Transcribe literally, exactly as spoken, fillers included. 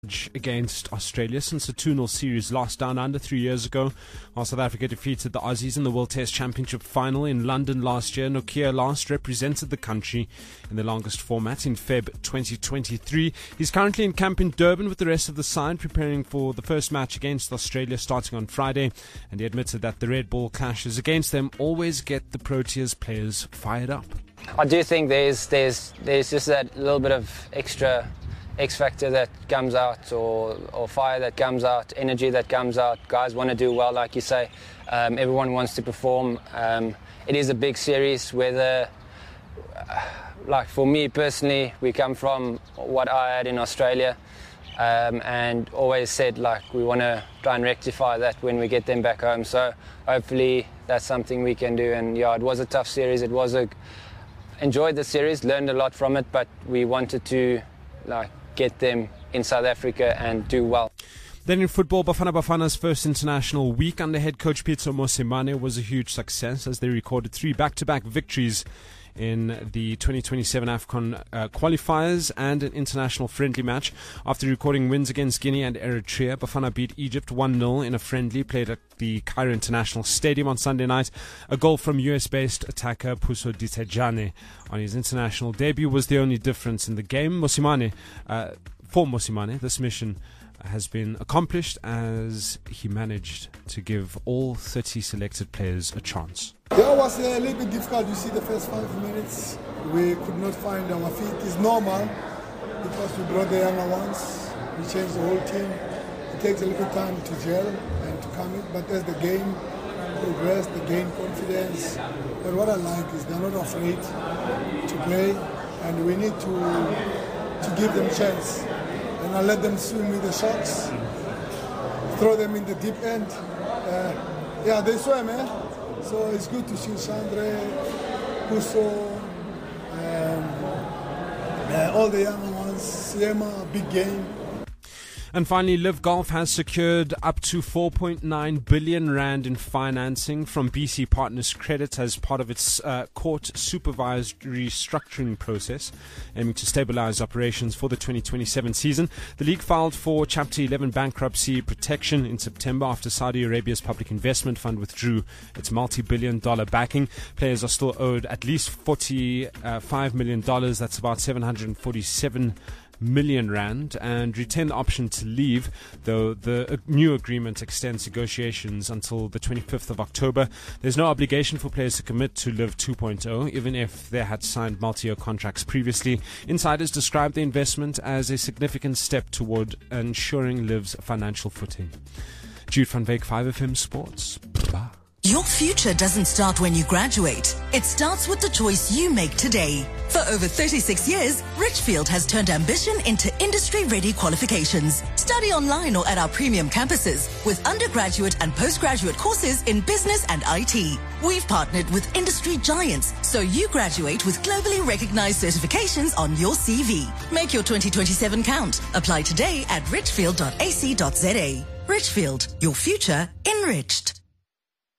Against Australia since the two nil series lost down under three years ago, while South Africa defeated the Aussies in the World Test Championship final in London last year. Nokia last represented the country in the longest format in February twenty twenty-three. He's currently in camp in Durban with the rest of the side, preparing for the first match against Australia starting on Friday, and he admitted that the red ball clashes against them always get the Proteas players fired up. I do think there's there's there's just that little bit of extra X factor that comes out, or, or fire that comes out, energy that comes out. Guys want to do well, like you say. Um, everyone wants to perform. Um, it is a big series, whether, uh, like for me personally, we come from what I had in Australia, um, and always said like we want to try and rectify that when we get them back home. So hopefully that's something we can do. And yeah, it was a tough series. It was a enjoyed the series, learned a lot from it, but we wanted to like get them in South Africa and do well. Then in football, Bafana Bafana's first international week under head coach Pitso Mosimane was a huge success as they recorded three back-to-back victories in the twenty twenty-seven AFCON uh, qualifiers and an international friendly match. After recording wins against Guinea and Eritrea, Bafana beat Egypt one nil in a friendly played at the Cairo International Stadium on Sunday night. A goal from U S-based attacker Puso Ditejane on his international debut was the only difference in the game. Mosimane, uh, for Mosimane, this mission has been accomplished as he managed to give all thirty selected players a chance. Yeah, it was a little bit difficult. You see the first five minutes, we could not find our feet. It's normal because we brought the younger ones. We changed the whole team. It takes a little time to gel and to come in, but as the game progressed, they gain confidence. But what I like is they're not afraid to play, and we need to to give them a chance. And I let them swim with the sharks, throw them in the deep end. Uh, yeah, they swim, eh? So it's good to see Sandre, Puso, um, uh, all the young ones, Siema, big game. And finally, Live Golf has secured up to four point nine billion rand in financing from B C Partners Credit as part of its uh, court-supervised restructuring process, aiming to stabilize operations for the twenty twenty-seven season. The league filed for Chapter eleven bankruptcy protection in September after Saudi Arabia's Public Investment Fund withdrew its multi-billion dollar backing. Players are still owed at least forty-five million dollars, that's about seven hundred forty-seven million rand, and retain the option to leave, though the new agreement extends negotiations until the twenty-fifth of October. There's no obligation for players to commit to Live two point oh, even if they had signed multi-year contracts previously. Insiders describe the investment as a significant step toward ensuring Live's financial footing. Jude van Wyk, five F M Sports. Bye. Your future doesn't start when you graduate. It starts with the choice you make today. For over thirty-six years, Richfield has turned ambition into industry-ready qualifications. Study online or at our premium campuses with undergraduate and postgraduate courses in business and I T. We've partnered with industry giants, so you graduate with globally recognized certifications on your C V. Make your twenty twenty-seven count. Apply today at richfield dot a c dot z a. Richfield, your future enriched.